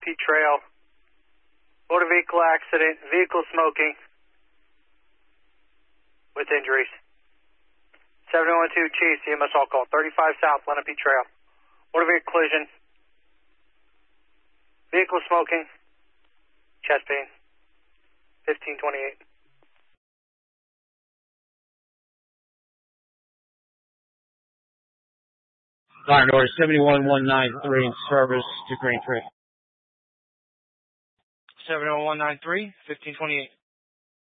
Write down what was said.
Lenape Trail. Motor vehicle accident, vehicle smoking with injuries. 712 Chief, CMS all call. 35 South, Lenape Trail. Motor vehicle collision. Vehicle smoking. Chest pain. 1528. Fire order 71193 in service to Green Tree. 70193, 1528.